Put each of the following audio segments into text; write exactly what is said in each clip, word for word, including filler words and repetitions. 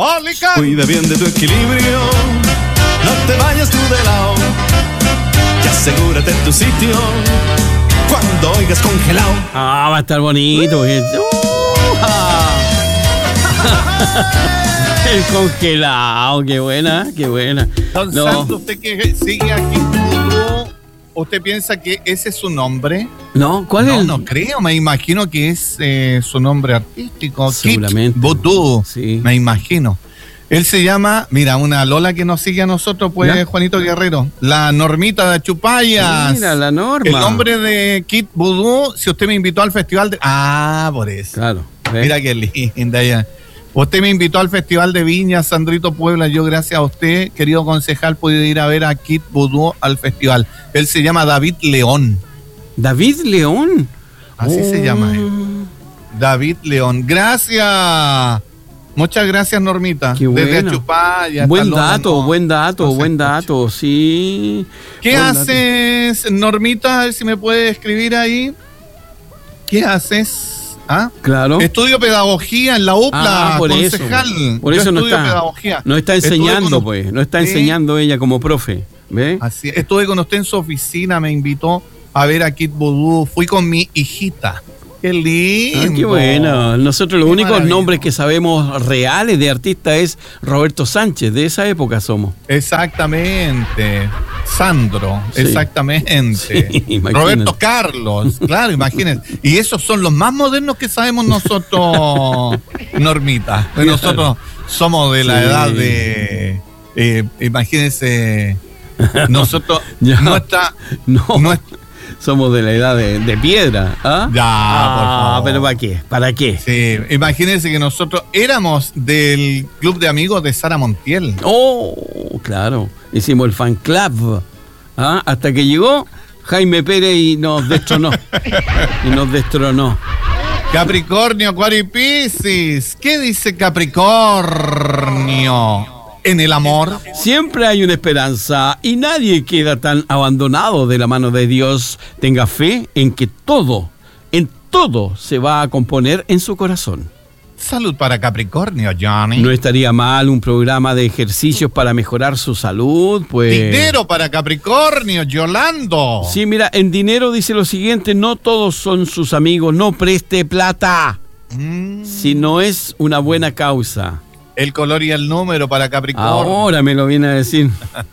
Olican. Cuida bien de tu equilibrio, no te vayas tú de lado, y asegúrate en tu sitio cuando oigas congelado. Ah, va a estar bonito. Uh, ah. El congelado, qué buena, qué buena. Don No. Santo, usted que sigue aquí, Vudú, ¿usted piensa que ese es su nombre? No, ¿cuál no, es? el- No, creo, me imagino que es eh, su nombre artístico. Seguramente. Kit Vudú, Sí. me imagino. Él se llama, mira, una Lola que nos sigue a nosotros, pues, ¿Ya? Juanito Guerrero, la Normita de Chupayas. Mira, la Norma. El nombre de Kit Vudú, si usted me invitó al festival de... Ah, por eso. Claro. ¿ves? Mira qué linda ella. Usted me invitó al Festival de Viña, Sandrito Puebla. Yo, gracias a usted, querido concejal, pude ir a ver a Kit Vudú al festival. Él se llama David León. David León. Así Oh. se llama él. David León. Gracias. Muchas gracias, Normita. Qué Desde bueno. Achupaya. Buen hasta Lola, dato, no, buen dato, no se buen escucha. dato, sí. ¿Qué Buen dato. haces, Normita? A ver si me puede escribir ahí. ¿Qué haces? ¿Ah? Claro. Estudio pedagogía en la U P L A, Ah, por eso. concejal. Por Yo eso no estudio está. pedagogía. No está Estuve enseñando, con- pues. No está Sí. enseñando ella como profe. ¿Ve? Así es. Estuve con usted en su oficina, me invitó a ver a Kit Vudú. Fui con mi hijita. Qué lindo. Ah, qué bueno. Nosotros los Qué únicos maravilla. nombres que sabemos reales de artista es Roberto Sánchez. De esa época somos. Exactamente. Sandro, Sí. exactamente. Sí, imagínate. Roberto Carlos, claro, imagínense. Y esos son los más modernos que sabemos nosotros, Normita. Nosotros somos de la Sí. edad de, eh, imagínense, nosotros, Ya. no está, No, no es- somos de la edad de, de piedra. ¿Ah? Ya, Ah, por favor. pero ¿para qué? ¿Para qué? sí, imagínense que nosotros éramos del club de amigos de Sara Montiel. Oh, claro. Hicimos el fan club. ¿Ah? Hasta que llegó Jaime Pérez y nos destronó. y nos destronó. Capricornio, Acuario y Piscis. ¿Qué dice Capricornio? En el amor. Siempre hay una esperanza y nadie queda tan abandonado de la mano de Dios. Tenga fe en que todo, en todo se va a componer en su corazón. Salud para Capricornio, Johnny. No estaría mal un programa de ejercicios para mejorar su salud, pues... Dinero para Capricornio, Yolando. Sí, mira, en dinero dice lo siguiente: no todos son sus amigos, no preste plata, Mm, si no es una buena causa. el color y el número para Capricornio. Ahora me lo viene a decir.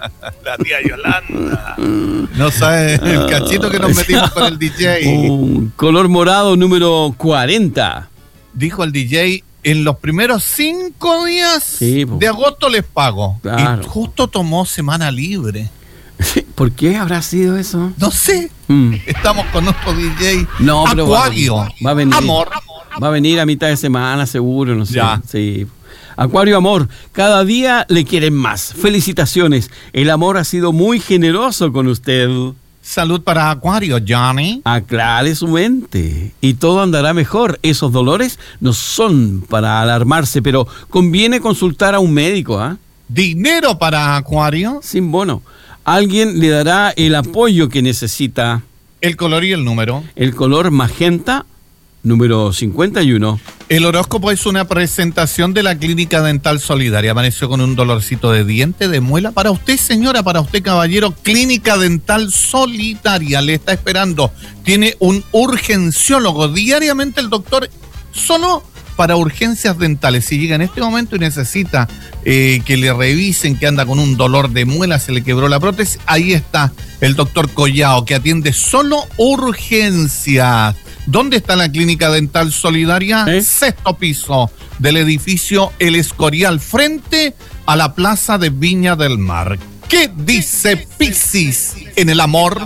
La tía Yolanda. No sabe el cachito que nos metimos con el D J. Un color morado número cuarenta. Dijo el D J, en los primeros cinco días Sí, po. de agosto les pago. Claro. Y justo tomó semana libre. ¿Por qué habrá sido eso? No sé. Mm. Estamos con otro D J. No, pero va- Acuario. va a venir. Amor. Va a venir a mitad de semana, seguro, no sé. Ya. Sí. Acuario, amor, cada día le quieren más. Felicitaciones. El amor ha sido muy generoso con usted. Salud para Acuario, Johnny. Aclare su mente y todo andará mejor. Esos dolores no son para alarmarse, pero conviene consultar a un médico, ¿ah? Dinero para Acuario. Sin bono. Alguien le dará el apoyo que necesita. El color y el número. El color magenta, número cincuenta y uno. El horóscopo es una presentación de la Clínica Dental Solidaria. Amaneció con un dolorcito de diente, de muela. Para usted, señora, para usted, caballero, Clínica Dental Solidaria le está esperando. Tiene un urgenciólogo. Diariamente el doctor solo para urgencias dentales. Si llega en este momento y necesita eh, que le revisen, que anda con un dolor de muela, se le quebró la prótesis, ahí está el doctor Collao, que atiende solo urgencias. ¿Dónde está la Clínica Dental Solidaria? ¿Eh? Sexto piso del edificio El Escorial, frente a la plaza de Viña del Mar. ¿Qué dice Piscis en el amor?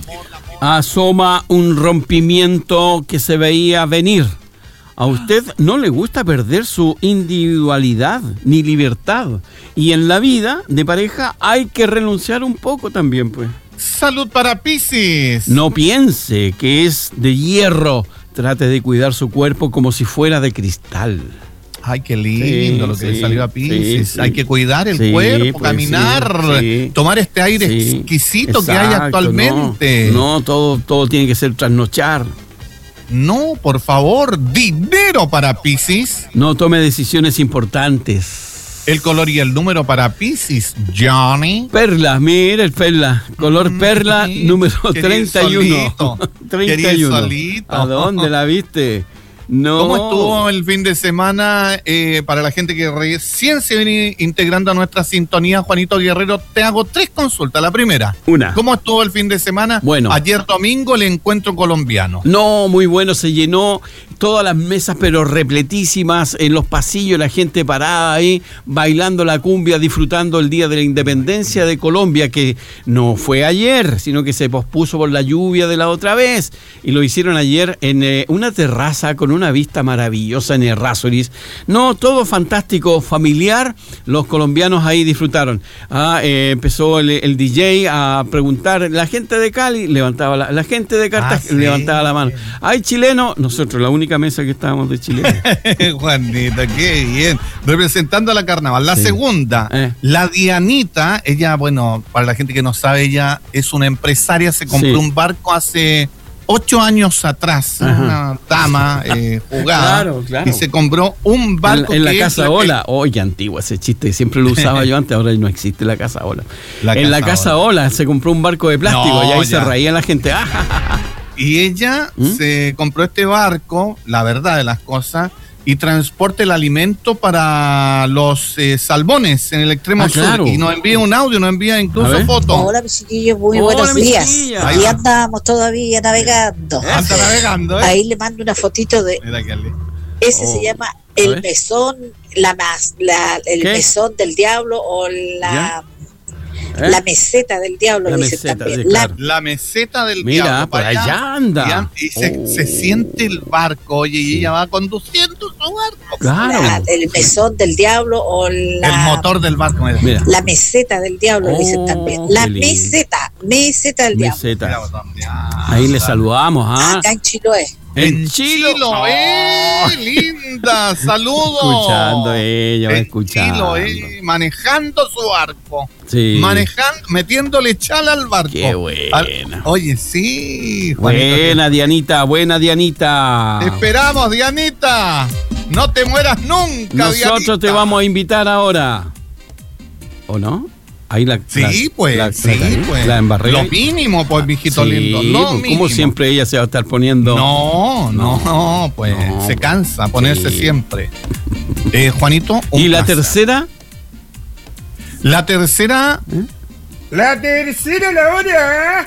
Asoma un rompimiento que se veía venir. A usted no le gusta perder su individualidad ni libertad. Y en la vida de pareja hay que renunciar un poco también, pues. Salud para Piscis. No piense que es de hierro. Trate de cuidar su cuerpo como si fuera de cristal. Ay, qué lindo Sí, lo que sí, le salió a Piscis. sí, sí. Hay que cuidar el Sí, cuerpo, pues, caminar, sí, sí. tomar este aire Sí, exquisito que hay exacto, actualmente. No, no, todo, todo tiene que ser trasnochar. No, por favor, dinero para Piscis. No tome decisiones importantes. El color y el número para Piscis, Johnny. Perla, mira el perla. Color perla, Mm, número quería ir treinta y uno. solito. treinta Quería y ir uno. solito. ¿A dónde la viste? No. ¿Cómo estuvo el fin de semana eh, para la gente que recién se viene integrando a nuestra sintonía? Juanito Guerrero, te hago tres consultas. La primera, Una. ¿cómo estuvo el fin de semana? Bueno. Ayer domingo el encuentro colombiano. No, muy bueno, se llenó todas las mesas, pero repletísimas, en los pasillos, la gente parada ahí, bailando la cumbia, disfrutando el Día de la Independencia de Colombia, que no fue ayer, sino que se pospuso por la lluvia de la otra vez, y lo hicieron ayer en eh, una terraza con una vista maravillosa en Errázuriz. No, todo fantástico, familiar, los colombianos ahí disfrutaron. Ah, eh, empezó el, el D J a preguntar, la gente de Cali levantaba la, la gente de Cartagena Ah, sí. levantaba la mano. ¿Hay chilenos? Nosotros, la única mesa que estábamos de chilenos. Juanito, qué bien. Representando a la carnaval. La Sí. segunda, Eh. la Dianita, ella, bueno, para la gente que no sabe, ella es una empresaria, se compró Sí. un barco hace ocho años atrás, Ajá. una dama eh, jugada, Claro, claro. y se compró un barco en, en la que casa es Ola. Oye, antiguo ese chiste, siempre lo usaba yo antes, ahora no existe la casa Ola. La en la Casa casa Ola se compró un barco de plástico No, y ahí ya. se reía la gente. ¡Ah, ja, ja, ja! Y ella ¿Mm? se compró este barco, la verdad de las cosas, y transporta el alimento para los eh, salmones en el extremo Ah, sur. claro. Y nos envía un audio, nos envía A incluso ver. fotos. Hola, mis chiquillos, muy Hola, buenos mis días. chiquillas. Ahí Ahí va. andamos todavía navegando. Anda navegando, ¿eh? Ahí le mando una fotito de. Mira que le- Ese Oh. se llama A el ver. mesón, la, mas- la el ¿Qué? mesón del diablo o la, ¿Eh? la meseta del diablo, La dicen meseta, también. sí, La- claro. La meseta del Mira, diablo. por para allá anda. Y, y se, Oh. se siente el barco, oye, y ella va conduciendo su barco. Claro. la- el mesón del diablo o la, El motor del barco. Mira. Mira, la meseta del diablo, Oh, dicen también. La qué lindo. meseta, meseta del diablo. meseta. Mira, también. Ahí le saludamos, ¿ah? Acá en Chiloé. En Chilo. Chilo, eh, linda, saludos. Escuchando ella, va En escuchando. Chilo, eh, manejando su barco. Sí. Manejando, metiéndole chala al barco. Qué buena. Al- oye, sí, Juanito. Buena, Dianita, buena, Dianita. Te esperamos, Dianita. No te mueras nunca, Nosotros Dianita. te vamos a invitar ahora. ¿O no? Ahí la. Sí, la- pues, la- sí, la- pues. La embarré. Lo mínimo, pues, mijito Sí, lindo. Lo pues, mínimo. como siempre ella se va a estar poniendo. No, no, pues No. se cansa ponerse Sí. siempre. Eh, Juanito. un ¿Y la placer. tercera? La tercera. ¿Eh? La tercera, la hora.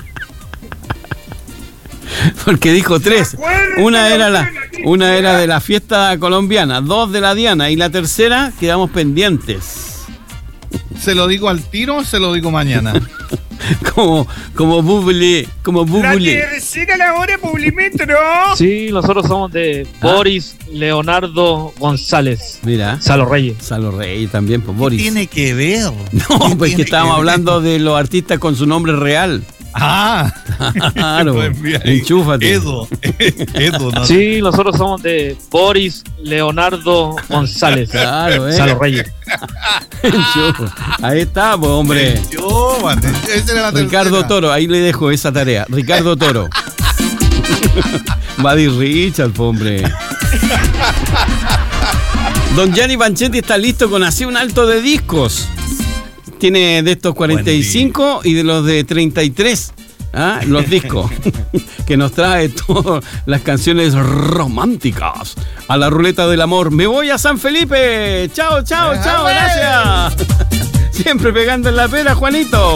Porque dijo tres. Una era la, una era de la fiesta colombiana, dos de la Diana y la tercera quedamos pendientes. ¿Se lo digo al tiro o se lo digo mañana? Como, como Buble, como Buble. tercera, la hora, Publimetro, ¿no? Sí, nosotros somos de Ah. Boris Leonardo González, Mira, Salo Reyes. Salo Rey también, pues ¿Qué Boris. tiene que ver? No, ¿Qué pues que tiene estábamos ver? hablando de los artistas con su nombre real. Ah, Claro, pues, mira, enchúfate. Edu, Edu, no. Sí, nosotros somos de Boris Leonardo González, Claro, eh. Salo Reyes. Enchufa. Ahí está, pues hombre. Yo, man, esa era la Ricardo tercera. Toro, ahí le dejo esa tarea. Ricardo Toro. Buddy Richard, pues, hombre. Don Gianni Panchetti está listo con así un alto de discos. Tiene de estos cuarenta y cinco y de los de treinta y tres. ¿Ah? Los discos que nos trae todas las canciones románticas a la ruleta del amor. Me voy a San Felipe. Chao, chao, chao, gracias. Siempre pegando en la pera, Juanito.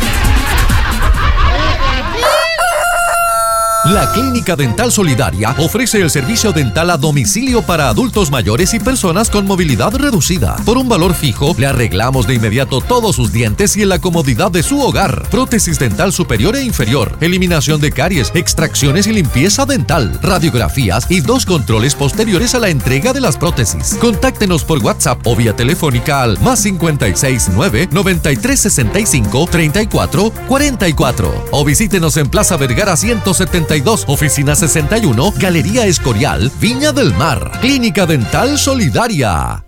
La Clínica Dental Solidaria ofrece el servicio dental a domicilio para adultos mayores y personas con movilidad reducida. Por un valor fijo, le arreglamos de inmediato todos sus dientes y en la comodidad de su hogar. Prótesis dental superior e inferior, eliminación de caries, extracciones y limpieza dental, radiografías y dos controles posteriores a la entrega de las prótesis. Contáctenos por WhatsApp o vía telefónica al más cincuenta y seis nueve, noventa y tres sesenta y cinco, treinta y cuatro cuarenta y cuatro o visítenos en Plaza Vergara ciento setenta y dos, Oficina sesenta y uno, Galería Escorial, Viña del Mar. Clínica Dental Solidaria.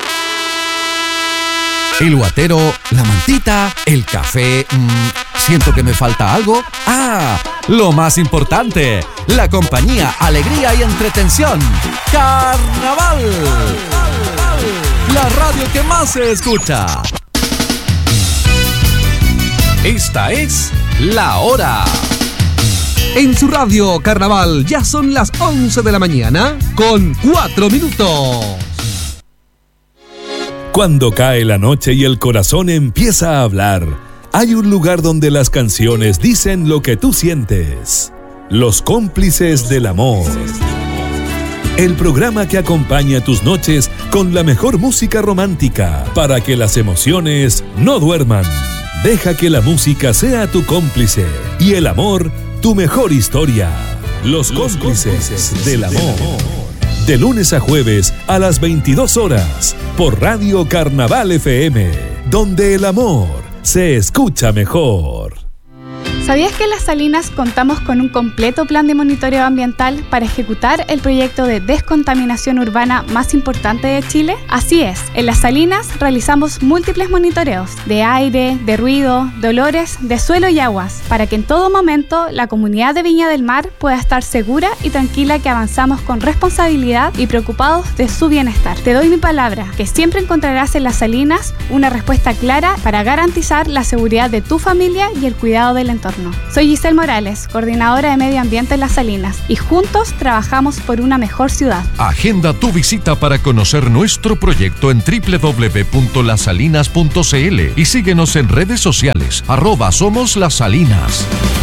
El guatero, la mantita, el café. Mmm, siento que me falta algo. Ah, lo más importante, la compañía, alegría y entretención. Carnaval. La radio que más se escucha. Esta es La Hora. En su radio Carnaval ya son las once de la mañana con cuatro minutos. Cuando cae la noche y el corazón empieza a hablar, hay un lugar donde las canciones dicen lo que tú sientes. Los cómplices del amor. El programa que acompaña tus noches con la mejor música romántica para que las emociones no duerman. Deja que la música sea tu cómplice y el amor tu mejor historia. Los cómplices del amor. De lunes a jueves a las veintidós horas por Radio Carnaval F M, donde el amor se escucha mejor. ¿Sabías que en Las Salinas contamos con un completo plan de monitoreo ambiental para ejecutar el proyecto de descontaminación urbana más importante de Chile? Así es, en Las Salinas realizamos múltiples monitoreos de aire, de ruido, de olores, de suelo y aguas, para que en todo momento la comunidad de Viña del Mar pueda estar segura y tranquila que avanzamos con responsabilidad y preocupados de su bienestar. Te doy mi palabra, que siempre encontrarás en Las Salinas una respuesta clara para garantizar la seguridad de tu familia y el cuidado del entorno. Soy Giselle Morales, coordinadora de Medio Ambiente en Las Salinas, y juntos trabajamos por una mejor ciudad. Agenda tu visita para conocer nuestro proyecto en doble u doble u doble u punto las salinas punto c l y síguenos en redes sociales, arroba Somos Las Salinas.